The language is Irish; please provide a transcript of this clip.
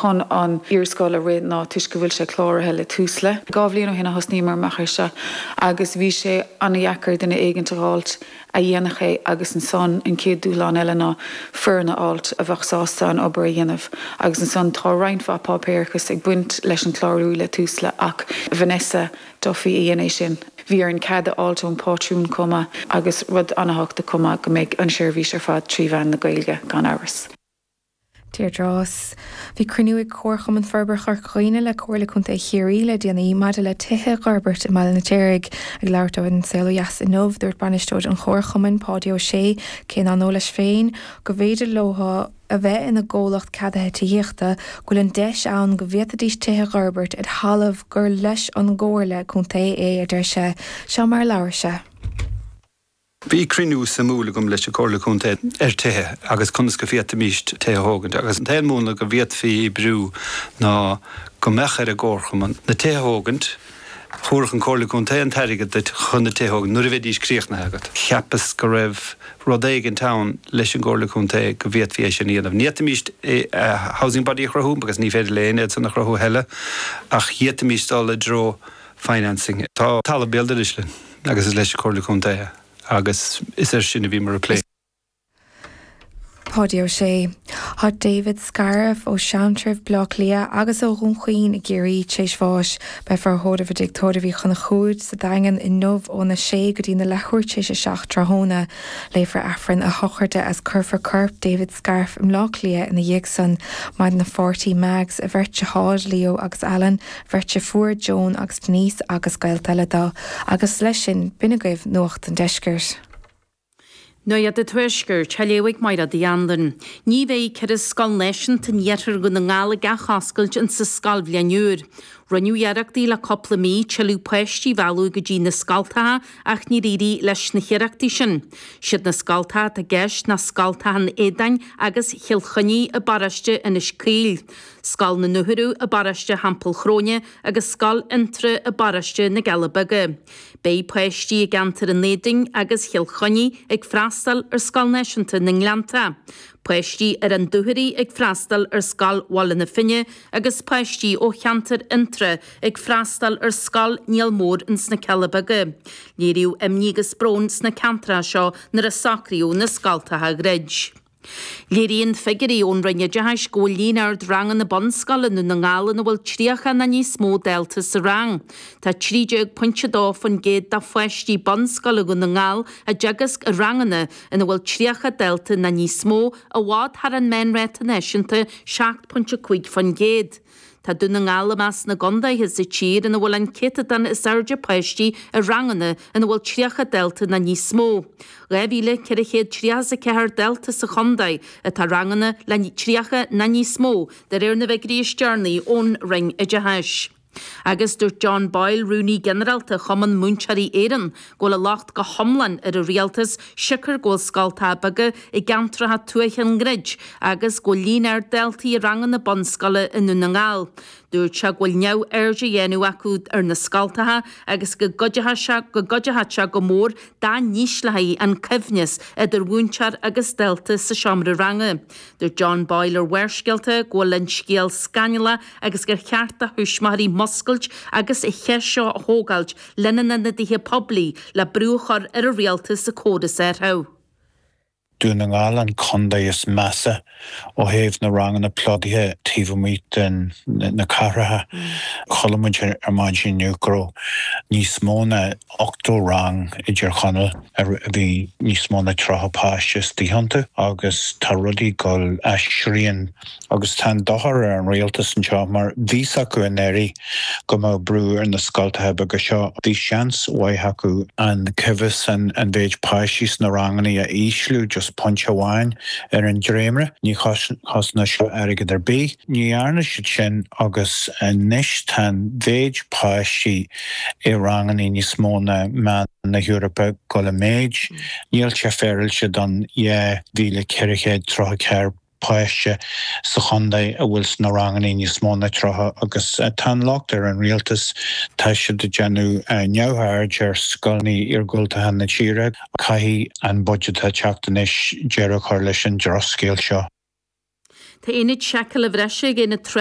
chun an írscoil a réad ná tuis go bhfuil sé chlórathe le túsla. Gábhlíonn ó hinna hosnímar machar se agus bhí sé anhéachar duna éigeantaráilt a dhéanach é agus an son an céad dúláán eile ná fearna áilt a bhachsáán obair a dhéanamh agus an son tá reinfá pápéirchas ag buint leis an chlárú le túsla ach Vanessa Duffy a dhéana sin. Bhí ar an cad áiltún pátrún cuma agus rud anthachta cuma go méid an seirbhís ar fad trí bhean na Gaeilge gan áras. Deirdrás, bhí cruinniú cuacham an ferber chuoine le cuala chunta chéirí le déanaí maidir le tithe Garbert i Mala na Téirg ag leirta an saolas in nómh dúirt banistóid an chóirchaman Pádio sé cén an ólas féin go bhéidir lotha a bheith ina ggólacht cadathe tíochta goil an deis ann go bhéadadís tithe Garbert ag halamh gur leis an ggóirle chunta é a d se se mar leir se. Bhí cruinniú sa múla gom leis a cóla chunta tithe agus chunas go bhíad míist tithe hógant agus an taon múna go bhíad fí brú ná go mechar a ggóchaman na tithe hógant chuach an cóla chunta an tairigad de chuna tithe hógant nuair a bheith críochna agat. Cheapas go raibh Rodéig an town leis an ggóla chunta go bhíad fí sin íanamh. Níta míist housing body chrathú agus ní féidir léine san nach chrathú heile ach díta míist ála dro financing. Tá talla bealda islin agus is leis a cóla chunta agus is sin a bhí mar a plé. Pádio sé. Tá David Scarf ó Seantrih Bloch Lia agus ó Rúnchaoin i Géirí tééis fáis be far hóda bh dictóda bhí chuna chúd sa dagan in nómh ó na sé go dtí na lethúir tééis a seach trahóna léifar affran a thochirte as curfar curp David Scarf im Loch Lia ina dhéag san maid na 40 mags a bhirte háid Leo agus Alan bhirte fuair Joan agus Denise agus Gail Teledá agus leis sin binnegaibh nuacht an deisgirt. No iad a tuaisgur teléigh maid a dhéandan. Ní bheith ceir is scal neisian tan dhétar go na ngála ga chascailt an sa scal bhleanúr. Runniu iarachtaí le coppla mí teú poisttí bhealú go dtí na scaltatha ach ní rií leis na chiireachtaí sin. Siad na scaltatha a gceist na scaltathan édain agus chiilchaní a baraiste ina scríl. Scal na nuthú a baraiste hampel chróne agus scal intre a baraiste na Galabaga. Bei poisttí a gantar an néding agus chiilchaní ag freastal ar scal neisianta na Nglanta. Poisttí ar an dúthirí ag freastal ar scal Walla na Finne agus poisttí ó cheantar intre ag freastal ar scal Níl Mór in sna Calabaga. Léiriú imnígus brón sna cantra seo nar a sacríú na scaltatha grid. Léiríonn figurí ón rinne deis go líonard rangan na bonscalan na ngálan na bhfuil tríocha na níos mó delta sa rang. Tá 30.2 fan géad da foiisttí bonscala go na ngál a deagas a rangana ina bhfuil tríocha delta na níos mó a bhád thar an menreta neisianta 7.5 fan géad. Tá duna ngála más na gondaithe sa tír ina bhfuil an citadan is airde poisttí a rangana ina bhfuil tríocha delta na níos mó. Réhíle ceir chéad tríasa cethir delta sa chondaid a tá rangana le tríocha na níos mó de réir na bheith gríostearnaí ón ring i deis. Agus dúirt John Boyle Rooney generalta chuman múnsearí éan go le lacht go homlan ar a rialtas sicr go scaltabaga i gantratha tuachan grid agus go línar deltaí rangan na bonscala inú na ngáil. Dúirt se go neu airde dhéanú acu ar na scaltatha agus go godethe se go mór dá níos leí an cifhneas idir bhúnsear agus delta sa seomra ranga. Dúirt John Boyle ar bhuirsceilte go len scéal scanile agus gur chearta thuismarí moscailt agus I cheisio a hógailt lenana na dtithe poblí le brúchar ar a rialtas sa códas airthau. Dúna ngáil an condaí is measa ó héamh na rangan na plodithe tíomhmít na caratha cholamuid ar maid sin nucró níos móna 8 rang idir chonal a bhí níos móna trothapáiste tíhananta agus tá rudaí go eisríonn agus tá dothar ar an rialtas an seo mar bhí acu in éirí go má brú ar na scaltathe agus seo bhí seans waithe acu an cibhis an bhéid páisís na ranganí a íslú just punch amháin ar an dréimre, ní chosna seo airgad ar bí. Ní airne siad sin agus níos tan bhéid páisí I ranganí níos móna man na Europa go le méid. Níl se féil se don bhíle ceirichéad trotha ceir páiste sa chondaid a bhfuil na ranganí níos móna trotha agus tan locht ar an rialtas tá siad de genú neamhaird ar scolnaí ar gultathe na tíre caithí an budgetá teachtanis dearach chuir leis an droscéil seo. Tá inid seacail a bhreise gé na